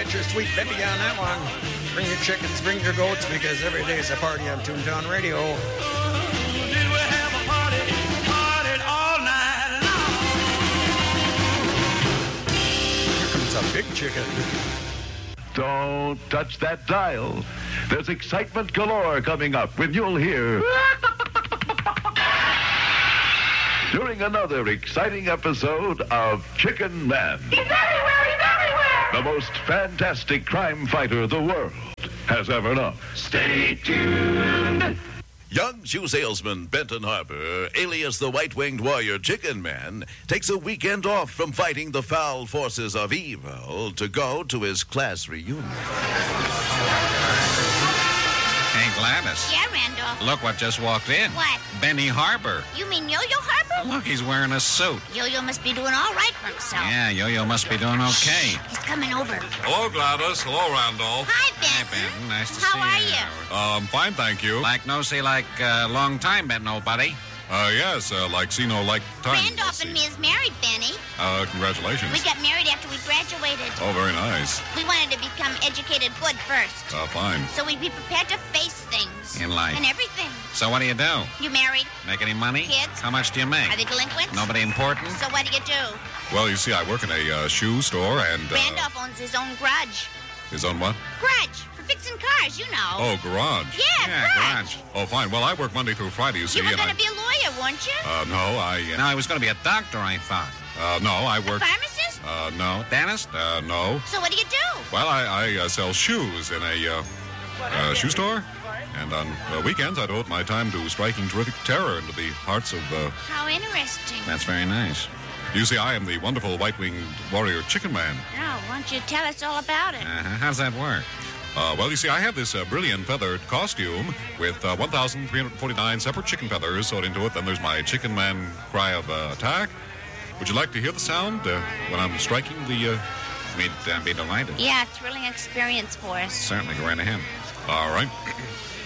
Get your sweet baby on that one. Bring your chickens, bring your goats, because every day is a party on Toontown Radio. Did we have a party? Partied all night long. Here comes a big chicken. Don't touch that dial. There's excitement galore coming up when you'll hear... during another exciting episode of Chicken Man. He's everywhere! He's everywhere! The most fantastic crime fighter the world has ever known. Stay tuned. Young shoe salesman Benton Harbor, alias the white-winged warrior Chicken Man, takes a weekend off from fighting the foul forces of evil to go to his class reunion. Hey, Gladys. Yeah, Randolph. Look what just walked in. What? Benny Harbor. You mean Yo-Yo Harbor? Look, he's wearing a suit. Yo-Yo must be doing all right for himself. Yeah, Yo-Yo must be doing okay. He's coming over. Hello, Gladys. Hello, Randolph. Hi, Hey, Benton. Benton. Nice to How see are you. you? Fine, thank you. Like no see like long time, Benton, old buddy. Yes, like see no like time. Randolph and me is married, Benny. Congratulations. We got married after we graduated. Oh, very nice. We wanted to become educated good first. Fine. So we'd be prepared to face things. In life. And everything. So what do you do? You married? Make any money? Kids? How much do you make? Are they delinquents? Nobody important? So what do you do? Well, you see, I work in a shoe store and... Randolph owns his own garage. His own what? Garage. For fixing cars, you know. Oh, garage. Yeah, garage. Oh, fine. Well, I work Monday through Friday, you see. You were and going to be a lawyer, weren't you? No, I... No, I was going to be a doctor, I thought. No, I work... Pharmacist? No. Dentist? No. So what do you do? Well, I sell shoes in a shoe store. And on weekends, I devote my time to striking terrific terror into the hearts of... How interesting. That's very nice. You see, I am the wonderful white-winged warrior Chicken Man. Oh, why don't you tell us all about it? How does that work? Well, you see, I have this brilliant feathered costume with 1,349 separate chicken feathers sewed into it. Then there's my Chicken Man cry of attack. Would you like to hear the sound when I'm striking the... We'd be delighted. Yeah, thrilling experience for us. Certainly, go right ahead. All right.